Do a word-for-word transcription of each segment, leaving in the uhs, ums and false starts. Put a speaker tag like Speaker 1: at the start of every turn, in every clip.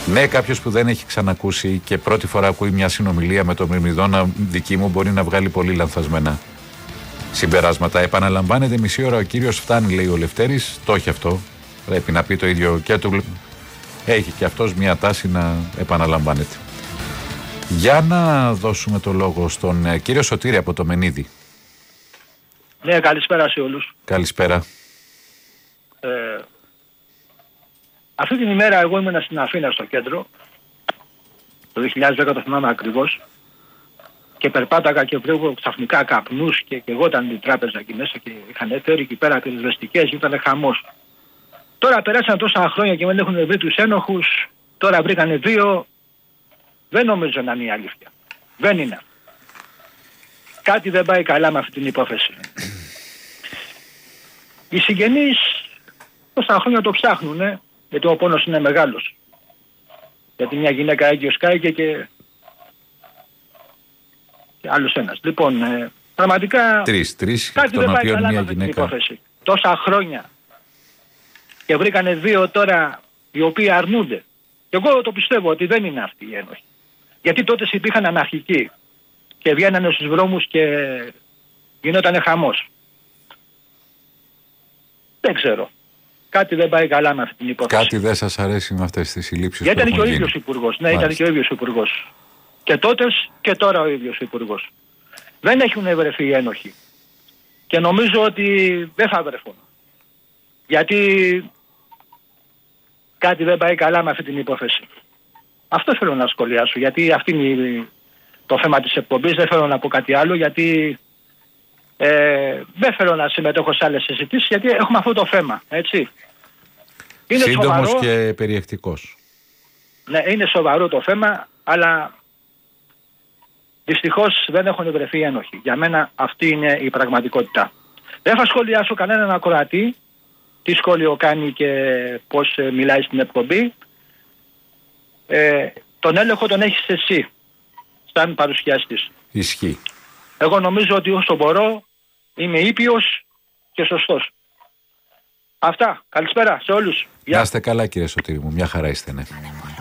Speaker 1: Ναι, κάποιος που δεν έχει ξανακούσει και πρώτη φορά ακούει μια συνομιλία με τον Μυρμηδόνα δική μου μπορεί να βγάλει πολύ λανθασμένα συμπεράσματα. Επαναλαμβάνεται μισή ώρα ο κύριος φτάνει, λέει ο Λευτέρης. Το έχει αυτό. Πρέπει να πει το ίδιο και του. Έχει και αυτός μια τάση να επαναλαμβάνεται. Για να δώσουμε το λόγο στον ε, κύριο Σωτήρη από το Μενίδη.
Speaker 2: Ναι, καλησπέρα σε όλους.
Speaker 1: Καλησπέρα.
Speaker 2: Ε, αυτή την ημέρα εγώ ήμουν στην Αθήνα στο κέντρο. Το δύο χιλιάδες δέκα το θυμάμαι ακριβώς. Και περπάταγα και βλέπω ξαφνικά καπνούς και, και εγώ ήταν η τράπεζα εκεί μέσα και είχαν έφερει εκεί πέρα πυροσβεστικές, ήταν χαμός. Τώρα περάσαν τόσα χρόνια και δεν έχουν βρει τους ένοχους. Τώρα βρήκανε δύο. Δεν νομίζω να είναι η αλήθεια. Δεν είναι. Κάτι δεν πάει καλά με αυτή την υπόθεση. Οι συγγενείς τόσα χρόνια το ψάχνουνε, γιατί ο πόνος είναι μεγάλος. Γιατί μια γυναίκα έγκυος κάηκε και... και άλλος ένας. Λοιπόν, ε, πραγματικά
Speaker 1: τρεις, τρεις,
Speaker 2: κάτι δεν πάει καλά με αυτή την υπόθεση. Τόσα χρόνια. Και βρήκανε δύο τώρα οι οποίοι αρνούνται. Και εγώ το πιστεύω ότι δεν είναι αυτοί οι ένοχοι. Γιατί τότε υπήρχαν αναρχικοί και βγαίνανε στους δρόμους και γινότανε χαμός. Δεν ξέρω. Κάτι δεν πάει καλά με αυτή την υπόθεση.
Speaker 1: Κάτι δεν σας αρέσει με αυτές τις συλλήψεις.
Speaker 2: Γιατί ήταν και ο ίδιος υπουργός. Ναι, Μάλιστα. ήταν και ο ίδιος υπουργός. Και τότε και τώρα ο ίδιος υπουργός. Δεν έχουν βρεθεί οι ένοχοι. Και νομίζω ότι δεν θα βρεθούν. Γιατί κάτι δεν πάει καλά με αυτή την υπόθεση. Αυτό θέλω να σχολιάσω, γιατί αυτή είναι το θέμα της εκπομπής, δεν θέλω να πω κάτι άλλο, γιατί ε, δεν θέλω να συμμετέχω σε άλλες συζητήσεις, γιατί έχουμε αυτό το θέμα, έτσι. Είναι
Speaker 1: σύντομος
Speaker 2: σοβαρό,
Speaker 1: και περιεκτικός.
Speaker 2: Ναι, είναι σοβαρό το θέμα, αλλά δυστυχώς δεν έχουν βρεθεί ένοχοι. Για μένα αυτή είναι η πραγματικότητα. Δεν θα σχολιάσω κανέναν ακροατή, τι σχόλιο κάνει και πώς ε, μιλάει στην εκπομπή. Ε, τον έλεγχο τον έχεις εσύ, σαν παρουσιαστής.
Speaker 1: Ισχύει.
Speaker 2: Εγώ νομίζω ότι όσο μπορώ είμαι ήπιος και σωστός. Αυτά. Καλησπέρα σε όλους.
Speaker 1: Να είστε καλά κύριε Σωτήρη μου. Μια χαρά είστε, ναι.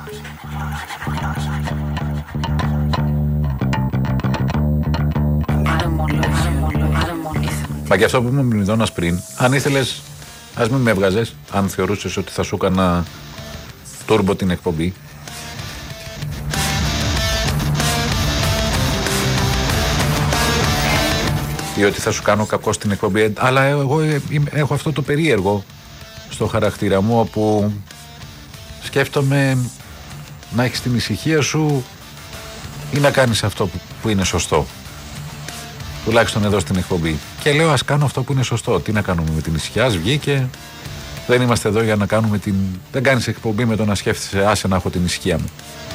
Speaker 1: Μα και αυτό που ήμουν Μυρμηδόνας πριν, αν ήθελες, ας μην με έβγαζες, αν θεωρούσες ότι θα σου έκανα τούρμπο την εκπομπή. Ή ότι θα σου κάνω κακό στην εκπομπή. Αλλά εγώ έχω αυτό το περίεργο στο χαρακτήρα μου, όπου σκέφτομαι να έχεις την ησυχία σου ή να κάνεις αυτό που, που είναι σωστό. Τουλάχιστον εδώ στην εκπομπή. Και λέω ας κάνω αυτό που είναι σωστό. Τι να κάνουμε με την ησυχία, ας βγήκε. Δεν είμαστε εδώ για να κάνουμε την... Δεν κάνεις εκπομπή με το να σκέφτεσαι άσε να έχω την ησυχία μου.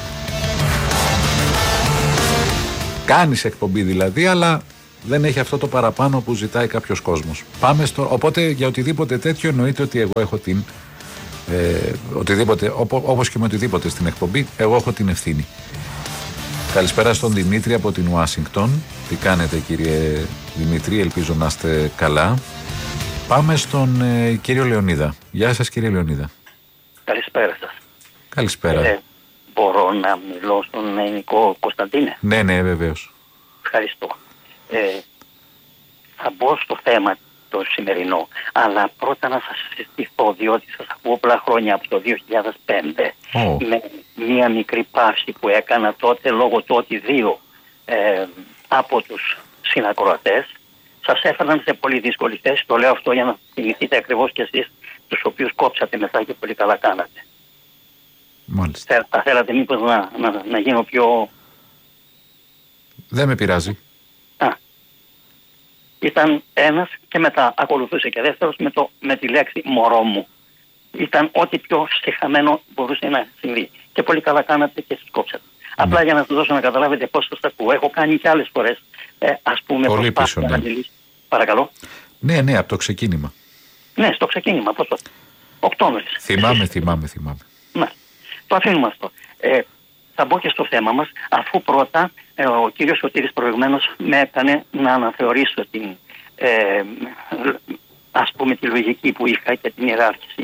Speaker 1: Κάνεις εκπομπή δηλαδή, αλλά δεν έχει αυτό το παραπάνω που ζητάει κάποιος κόσμος. Πάμε στο... Οπότε για οτιδήποτε τέτοιο εννοείται ότι εγώ έχω την... Ε, οτιδήποτε, οπό, όπως και με οτιδήποτε στην εκπομπή, εγώ έχω την ευθύνη. Καλησπέρα στον Δημήτρη από την Ουάσιγκτον. Τι κάνετε κύριε Δημήτρη, ελπίζω να είστε καλά. Πάμε στον ε, κύριο Λεωνίδα. Γεια σας κύριε Λεωνίδα.
Speaker 3: Καλησπέρα σας.
Speaker 1: Καλησπέρα.
Speaker 3: Ε, μπορώ να μιλώ στον Νικό Κωνσταντίνε?
Speaker 1: Ναι, ναι, βεβαίως.
Speaker 3: Ευχαριστώ. Ε, θα μπω στο θέμα το σημερινό, αλλά πρώτα να σας συστηθώ, διότι σας ακούω πολλά χρόνια από το δύο χιλιάδες πέντε oh. με μία μικρή παύση που έκανα τότε λόγω του ότι δύο ε, από τους συνακροατές σας έφεραν σε πολύ δύσκολη θέση. Το λέω αυτό για να θυμηθείτε ακριβώς και εσείς τους οποίους κόψατε μετά και πολύ καλά κάνατε.
Speaker 1: Μάλιστα.
Speaker 3: Θα θέλατε μήπως να, να, να γίνω πιο...
Speaker 1: Δεν με πειράζει.
Speaker 3: Α, ήταν ένας και μετά ακολουθούσε και δεύτερος με, το, με τη λέξη μωρό μου. Ήταν ό,τι πιο στιχαμένο μπορούσε να συμβεί. Και πολύ καλά κάνατε και σας κόψατε. Mm. Απλά για να σας δώσω να καταλάβετε πώς σας τα ακούω. Έχω κάνει και άλλες φορές, ε, ας πούμε,
Speaker 1: πολύ πίσω, ναι.
Speaker 3: να μιλήσω. Παρακαλώ.
Speaker 1: Ναι, ναι, από το ξεκίνημα.
Speaker 3: Ναι, στο ξεκίνημα, πώς το... Οκτώβρης.
Speaker 1: Θυμάμαι, θυμάμαι, θυμάμαι.
Speaker 3: Ναι, το αφήνουμε αυτό. Ε, θα μπω και στο θέμα μας, αφού πρώτα ε, ο κύριος Σωτήρης προηγουμένως με έκανε να αναθεωρήσω την, ε, ας πούμε, τη λογική που είχα και την ιεράρχηση.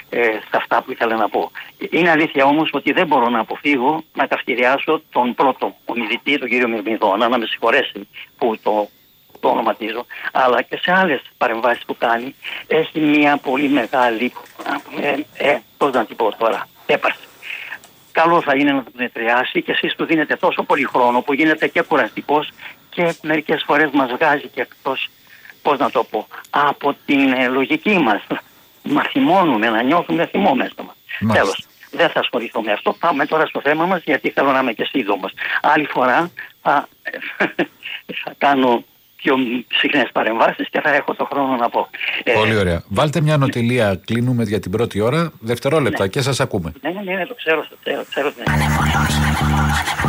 Speaker 3: ε, σε αυτά που ήθελα να πω. Είναι αλήθεια όμως ότι δεν μπορώ να αποφύγω να καυτηριάσω τον πρώτο ομιλητή, τον κύριο Μυρμηδόνα, να με συγχωρέσει που το, το ονοματίζω, αλλά και σε άλλες παρεμβάσεις που κάνει έχει μια πολύ μεγάλη, ε, ε, πώς να την πω τώρα, έπαρση. Καλό θα είναι να τον μετριάσει και εσείς του δίνετε τόσο πολύ χρόνο που γίνεται και κουραστικός και μερικές φορές μας βγάζει και εκτός, πώς να το πω, από την ε, λογική μας. Μα θυμώνουμε, να νιώθουμε θυμό μέσα μας. Τέλος, δεν θα ασχοληθώ με αυτό. Πάμε τώρα στο θέμα μας, γιατί θέλω να είμαι και σύντομος. Άλλη φορά θα, θα κάνω πιο συχνές παρεμβάσεις και θα έχω το χρόνο να πω.
Speaker 1: Πολύ ωραία. Βάλτε μια νοτιλία, κλείνουμε για την πρώτη ώρα, δευτερόλεπτα, ναι. Και σας ακούμε.
Speaker 3: Ναι, ναι, ναι, το ξέρω, το ξέρω, ξέρω ναι.